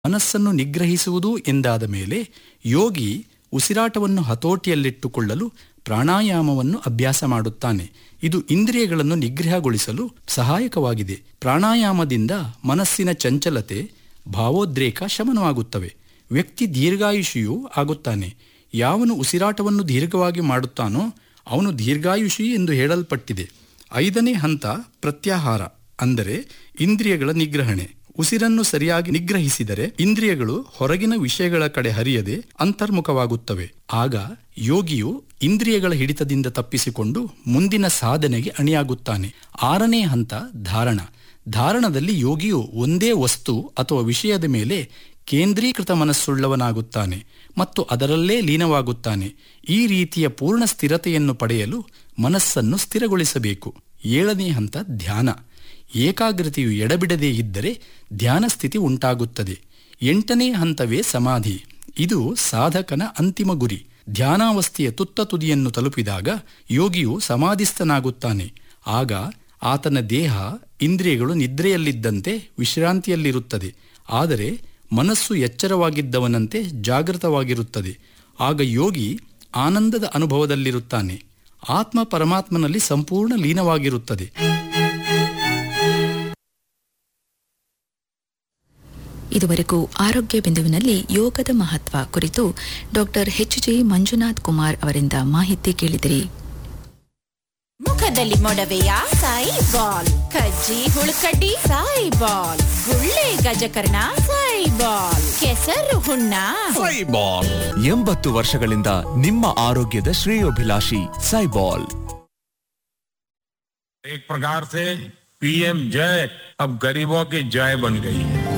ಮನಸ್ಸನ್ನು ನಿಗ್ರಹಿಸುವುದು ಎಂದಾದ ಮೇಲೆ ಯೋಗಿ ಉಸಿರಾಟವನ್ನು ಹತೋಟಿಯಲ್ಲಿಟ್ಟುಕೊಳ್ಳಲು ಪ್ರಾಣಾಯಾಮವನ್ನು ಅಭ್ಯಾಸ ಮಾಡುತ್ತಾನೆ. ಇದು ಇಂದ್ರಿಯಗಳನ್ನು ನಿಗ್ರಹಗೊಳಿಸಲು ಸಹಾಯಕವಾಗಿದೆ. ಪ್ರಾಣಾಯಾಮದಿಂದ ಮನಸ್ಸಿನ ಚಂಚಲತೆ, ಭಾವೋದ್ರೇಕ ಶಮನವಾಗುತ್ತವೆ. ವ್ಯಕ್ತಿ ದೀರ್ಘಾಯುಷಿಯೂ ಆಗುತ್ತಾನೆ. ಯಾವನು ಉಸಿರಾಟವನ್ನು ದೀರ್ಘವಾಗಿ ಮಾಡುತ್ತಾನೋ ಅವನು ದೀರ್ಘಾಯುಷಿ ಎಂದು ಹೇಳಲ್ಪಟ್ಟಿದೆ. 5ನೇ ಹಂತ ಪ್ರತ್ಯಾಹಾರ, ಅಂದರೆ ಇಂದ್ರಿಯಗಳ ನಿಗ್ರಹಣೆ. ಉಸಿರನ್ನು ಸರಿಯಾಗಿ ನಿಗ್ರಹಿಸಿದರೆ ಇಂದ್ರಿಯಗಳು ಹೊರಗಿನ ವಿಷಯಗಳ ಕಡೆ ಹರಿಯದೆ ಅಂತರ್ಮುಖವಾಗುತ್ತವೆ. ಆಗ ಯೋಗಿಯು ಇಂದ್ರಿಯಗಳ ಹಿಡಿತದಿಂದ ತಪ್ಪಿಸಿಕೊಂಡು ಮುಂದಿನ ಸಾಧನೆಗೆ ಅಣಿಯಾಗುತ್ತಾನೆ. 6ನೇ ಹಂತ ಧಾರಣ. ಧಾರಣದಲ್ಲಿ ಯೋಗಿಯು ಒಂದೇ ವಸ್ತು ಅಥವಾ ವಿಷಯದ ಮೇಲೆ ಕೇಂದ್ರೀಕೃತ ಮನಸ್ಸುಳ್ಳವನಾಗುತ್ತಾನೆ ಮತ್ತು ಅದರಲ್ಲೇ ಲೀನವಾಗುತ್ತಾನೆ. ಈ ರೀತಿಯ ಪೂರ್ಣ ಸ್ಥಿರತೆಯನ್ನು ಪಡೆಯಲು ಮನಸ್ಸನ್ನು ಸ್ಥಿರಗೊಳಿಸಬೇಕು. 7ನೇ ಹಂತ ಧ್ಯಾನ. ಏಕಾಗ್ರತೆಯು ಎಡಬಿಡದೇ ಇದ್ದರೆ ಧ್ಯಾನ ಸ್ಥಿತಿ ಉಂಟಾಗುತ್ತದೆ. 8ನೇ ಹಂತವೇ ಸಮಾಧಿ. ಇದು ಸಾಧಕನ ಅಂತಿಮ ಗುರಿ. ಧ್ಯಾನಾವಸ್ಥೆಯ ತುತ್ತ ತುದಿಯನ್ನು ತಲುಪಿದಾಗ ಯೋಗಿಯು ಸಮಾಧಿಸ್ಥನಾಗುತ್ತಾನೆ. ಆಗ ಆತನ ದೇಹ, ಇಂದ್ರಿಯಗಳು ನಿದ್ರೆಯಲ್ಲಿದ್ದಂತೆ ವಿಶ್ರಾಂತಿಯಲ್ಲಿರುತ್ತದೆ. ಆದರೆ ಮನಸ್ಸು ಎಚ್ಚರವಾಗಿದ್ದವನಂತೆ ಜಾಗೃತವಾಗಿರುತ್ತದೆ. ಆಗ ಯೋಗಿ ಆನಂದದ ಅನುಭವದಲ್ಲಿರುತ್ತಾನೆ. ಆತ್ಮ ಪರಮಾತ್ಮನಲ್ಲಿ ಸಂಪೂರ್ಣ ಲೀನವಾಗಿರುತ್ತದೆ. ಇದುವರೆಗೂ ಆರೋಗ್ಯ ಬಿಂದುವಿನಲ್ಲಿ ಯೋಗದ ಮಹತ್ವ ಕುರಿತು ಡಾಕ್ಟರ್ ಎಚ್.ಜಿ. ಮಂಜುನಾಥ್ ಕುಮಾರ್ ಅವರಿಂದ ಮಾಹಿತಿ ಕೇಳಿದಿರಿ. ಮುಖದಲ್ಲಿ ಮೊಡವೆಯ ಸಾಯಿಬಾಲ್, ಕಜ್ಜಿ ಹುಳುಕಡ್ಡಿ ಸಾಯಿಬಾಲ್, ಗುಳ್ಳೆ ಗಜಕರ್ಣ ಸಾಯಿಬಾಲ್, ಕೆಸರು ಹುಣ್ಣ ಸಾಯಿಬಾಲ್. 80 ವರ್ಷಗಳಿಂದ ನಿಮ್ಮ ಆರೋಗ್ಯದ ಶ್ರೇಯೋಭಿಲಾಷಿ ಸಾಯಿಬಾಲ್. एक प्रकार से पीएम जय अब गरीबों की जय बन गई है.